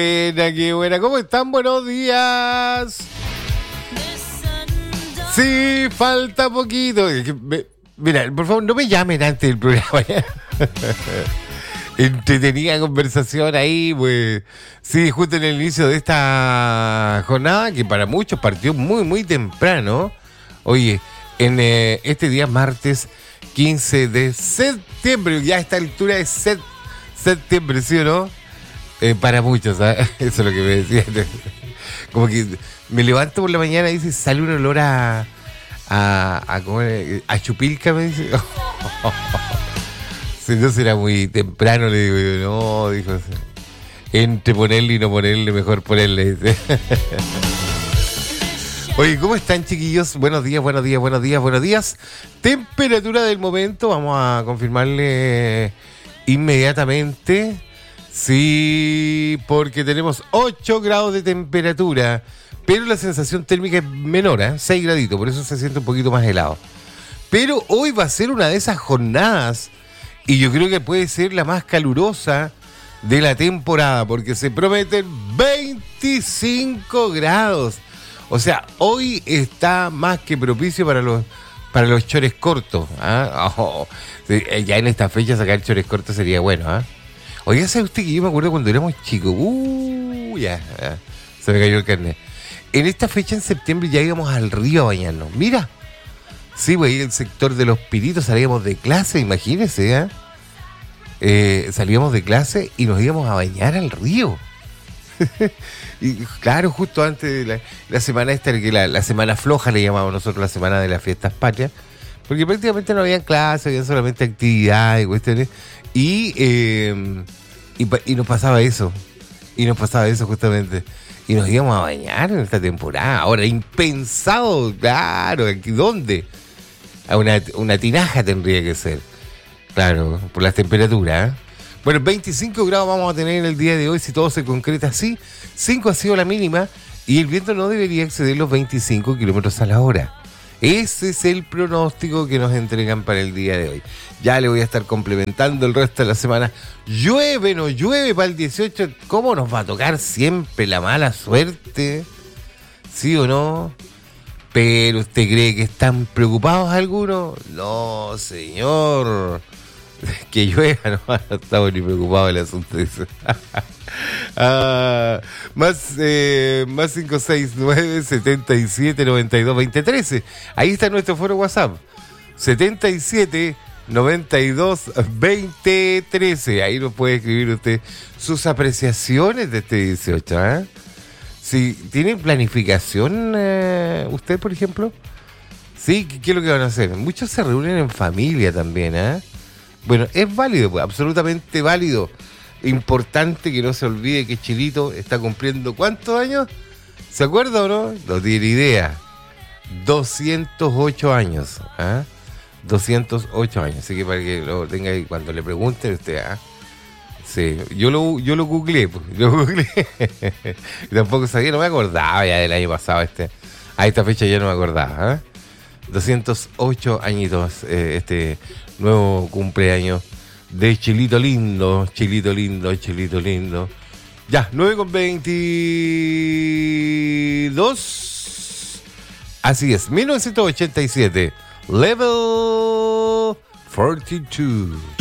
Buena, qué buena. ¿Cómo están? Buenos días. Sí, falta poquito. Mira, por favor, no me llamen antes del programa. Entretenida conversación ahí, pues. Sí, justo en el inicio de esta jornada, que para muchos partió muy, muy temprano. Oye, en este día martes 15 de septiembre, ya a esta altura de septiembre, ¿sí o no? Para muchos, ¿sabes? Eso es lo que me decían. Como que me levanto por la mañana y dice, sale un olor a chupilca, me dice. Si no será muy temprano, le digo yo, no, dijo. Entre ponerle y no ponerle, mejor ponerle. Oye, ¿cómo están, chiquillos? Buenos días, buenos días, buenos días, buenos días. Temperatura del momento, vamos a confirmarle inmediatamente. Sí, porque tenemos 8 grados de temperatura, pero la sensación térmica es menor, 6 graditos, por eso se siente un poquito más helado. Pero hoy va a ser una de esas jornadas, y yo creo que puede ser la más calurosa de la temporada, porque se prometen 25 grados. O sea, hoy está más que propicio para los chores cortos. Sí, ya en esta fecha sacar chores cortos sería bueno, Oiga, ¿sabe usted que yo me acuerdo cuando éramos chicos? Ya, se me cayó el carnet. En esta fecha, en septiembre, ya íbamos al río a bañarnos. Mira. Sí, güey, el sector de los Piritos salíamos de clase, imagínese, salíamos de clase y nos íbamos a bañar al río. Y claro, justo antes de la semana esta, que la semana floja le llamamos nosotros, la semana de las fiestas patrias, porque prácticamente no había clases, había solamente actividades y cuestiones. Y nos pasaba eso. Y nos pasaba eso justamente. Y nos íbamos a bañar en esta temporada. Ahora, impensado, claro, ¿aquí dónde? A una tinaja tendría que ser. Claro, por las temperaturas. Bueno, 25 grados vamos a tener en el día de hoy si todo se concreta así. 5 ha sido la mínima y el viento no debería exceder los 25 kilómetros a la hora. Ese es el pronóstico que nos entregan para el día de hoy. Ya le voy a estar complementando el resto de la semana. Llueve, no llueve para el 18. ¿Cómo nos va a tocar siempre la mala suerte? ¿Sí o no? ¿Pero usted cree que están preocupados algunos? No, señor. Que llueva, no estamos ni preocupados del asunto de eso. Más 569 77 92 20 13. Ahí está nuestro foro WhatsApp. 77 92 20 13. Ahí nos puede escribir usted sus apreciaciones de este 18. Si tiene planificación, usted, por ejemplo. Sí, ¿qué es lo que van a hacer? Muchos se reúnen en familia también, Bueno, es válido, pues, absolutamente válido. Importante que no se olvide que Chilito está cumpliendo ¿cuántos años? ¿Se acuerda o no? No tiene idea. 208 años. 208 años. Así que para que lo tenga ahí cuando le pregunten usted, Sí, yo lo googleé, pues. Y tampoco sabía, no me acordaba ya del año pasado a esta fecha ya no me acordaba, 208 añitos, este nuevo cumpleaños de Chilito lindo, Chilito lindo, Chilito lindo. Ya, 9:22. Así es, 1987, Level 42.